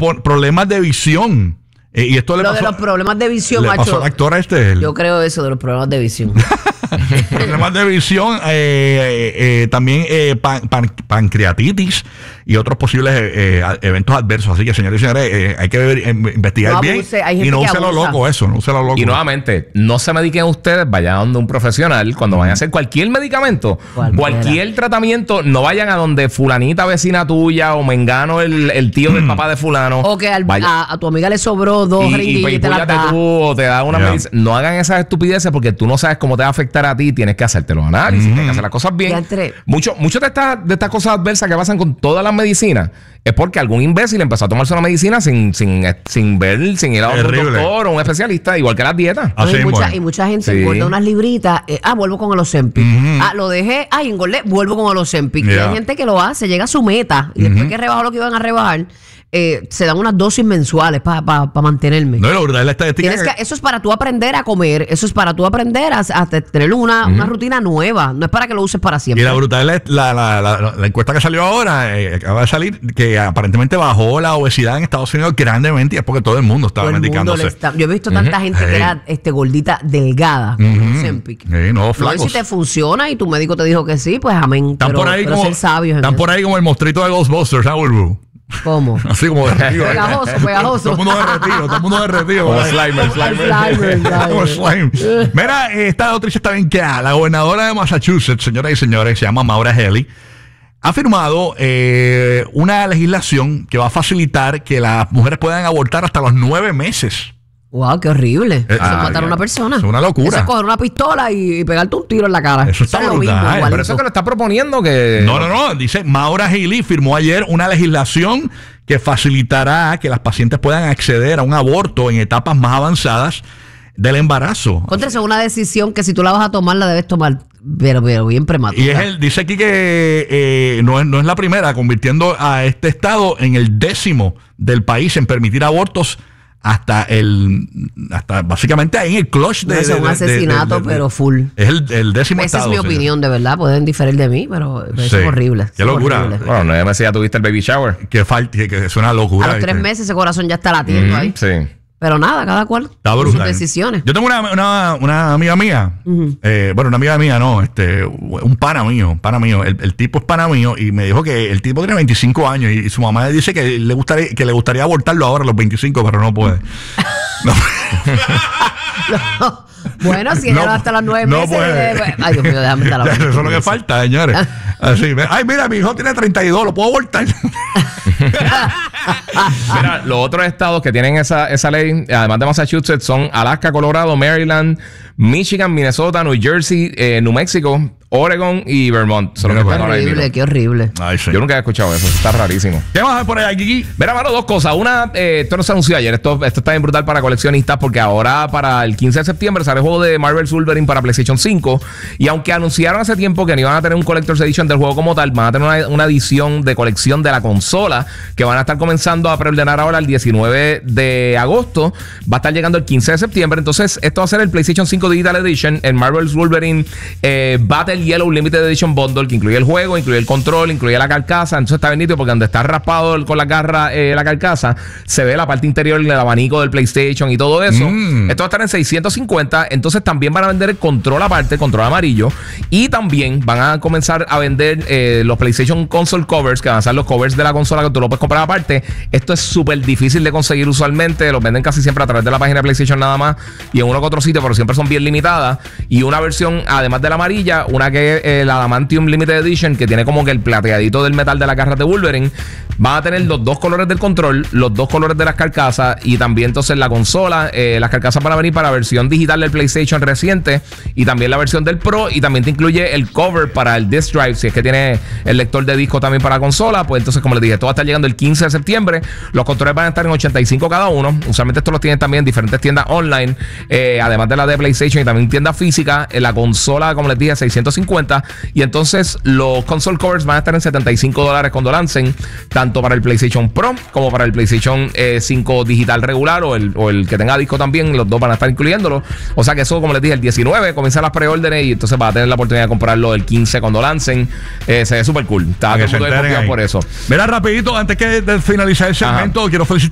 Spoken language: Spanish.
problemas de visión. Y esto de los problemas de visión, le macho. pasó al actor Yo creo eso de los problemas de visión. Problemas de visión, también pancreatitis y otros posibles eventos adversos. Así que, señores y señores, hay que investigar bien y no use lo loco eso. No use lo loco. Y nuevamente, no se mediquen ustedes, vayan a donde un profesional. Cuando vayan a hacer cualquier medicamento, cualquier tratamiento, no vayan a donde fulanita vecina tuya o mengano el tío del papá de fulano. O que a tu amiga le sobró 2 ringuillas y te las da. Tú o te da una medicina. No hagan esas estupideces porque tú no sabes cómo te va a afectar a ti. Tienes que hacerte los análisis, tienes que hacer las cosas bien. Muchas de estas cosas adversas que pasan con todas las medicinas es porque algún imbécil empezó a tomarse una medicina sin ir a un doctor o un especialista, igual que las dietas. Y mucha gente engorda unas libritas. Vuelvo con el Ozempic. Lo dejé. Engordé, vuelvo con el Ozempic. Y hay gente que lo hace, llega a su meta y después que rebajó lo que iban a rebajar, se dan unas dosis mensuales para mantenerme. No, la verdad, la estadística eso es para tú aprender a comer. Eso es para tú aprender a tener una rutina nueva. No es para que lo uses para siempre. Y la brutal es la encuesta que salió ahora, acaba de salir, que aparentemente bajó la obesidad en Estados Unidos grandemente y es porque todo el mundo estaba medicándose. Yo he visto tanta gente que era gordita, delgada. No, flacos. Si te funciona y tu médico te dijo que sí, pues amén. Están por ahí como el monstruito de Ghostbusters, ¿sabes? ¿Cómo? Así como derretido. Pegajoso. Todo el mundo derretido. Como Slimer. Como Slime. Mira, esta noticia está bien quedada. La gobernadora de Massachusetts, señoras y señores, se llama Maura Healey, ha firmado una legislación que va a facilitar que las mujeres puedan abortar hasta los 9 meses. Wow, qué horrible. Eso es matar a una persona. Es una locura. Eso es coger una pistola y pegarte un tiro en la cara. Eso está brutal. Pero eso que lo está proponiendo que... No. Dice, Maura Healey firmó ayer una legislación que facilitará que las pacientes puedan acceder a un aborto en etapas más avanzadas del embarazo. Contra eso es una decisión que si tú la vas a tomar, la debes tomar pero bien prematura. Y dice aquí que no es la primera, convirtiendo a este estado en el 10º del país en permitir abortos hasta básicamente ahí en el clutch de... Es un asesinato, pero full. Es el 10º estado. Esa es mi opinión, de verdad. Pueden diferir de mí, pero eso es horrible. Qué locura. Bueno, 9 meses ya tuviste el baby shower. Que es una locura. A los 3 meses ese corazón ya está latiendo ahí. Sí. Pero nada, cada cual con sus decisiones. Yo tengo una amiga mía. Bueno, una amiga mía, no. Un pana mío. El tipo es pana mío y me dijo que el tipo tiene 25 años y su mamá le dice que le gustaría abortarlo ahora a los 25, pero no puede. No. Bueno, si era hasta las 9 meses. Ay, Dios mío, déjame estar Eso es lo que falta, señores. Así, mira, mi hijo tiene 32, lo puedo abortar. Mira, los otros estados que tienen esa ley, además de Massachusetts, son Alaska, Colorado, Maryland, Michigan, Minnesota, New Jersey, New Mexico, Oregon y Vermont. Qué horrible. Ay, sí. Yo nunca he escuchado eso. Está rarísimo. ¿Qué vas a ver por ahí, Kiki? Mira, mano, 2 cosas. Una, esto no se anunció ayer. Esto está bien brutal para coleccionistas porque ahora para el 15 de septiembre sale el juego de Marvel's Wolverine para PlayStation 5. Y aunque anunciaron hace tiempo que no iban a tener un Collector's Edition del juego como tal, van a tener una edición de colección de la consola que van a estar comenzando a preordenar ahora el 19 de agosto. Va a estar llegando el 15 de septiembre. Entonces, esto va a ser el PlayStation 5 Digital Edition, el Marvel's Wolverine Battle Yellow Limited Edition Bundle, que incluye el juego, incluye el control, incluye la carcasa. Entonces está bien nítido porque donde está raspado con la garra la carcasa, se ve la parte interior del abanico del PlayStation y todo eso. Esto va a estar en 650. Entonces también van a vender el control aparte, el control amarillo. Y también van a comenzar a vender los PlayStation Console Covers, que van a ser los covers de la consola que tú lo puedes comprar aparte. Esto es súper difícil de conseguir usualmente. Los venden casi siempre a través de la página de PlayStation nada más y en uno que otro sitio, pero siempre son bien limitadas. Y una versión, además de la amarilla, una que es la Adamantium Limited Edition, que tiene como que el plateadito del metal de la garra de Wolverine. Van a tener los 2 colores del control, los 2 colores de las carcasas y también entonces la consola. Las carcasas van a venir para la versión digital del PlayStation reciente y también la versión del Pro, y también te incluye el cover para el disc drive, si es que tiene el lector de disco también para la consola. Pues entonces, como les dije, esto va a estar llegando el 15 de septiembre. Los controles van a estar en 85 cada uno. Usualmente estos los tienen también en diferentes tiendas online, además de la de PlayStation, y también tiendas físicas. La consola, como les dije, 650. Y entonces los console covers van a estar en $75 cuando lancen, tanto para el PlayStation Pro como para el PlayStation 5 digital regular o el que tenga disco también. Los dos van a estar incluyéndolo. O sea que eso, como les dije, el 19 comienzan las preórdenes y entonces va a tener la oportunidad de comprarlo el 15 cuando lancen. Se ve súper cool. Estaba todo el mundo por eso. Mira, rapidito, antes de finalizar el segmento, quiero felicitar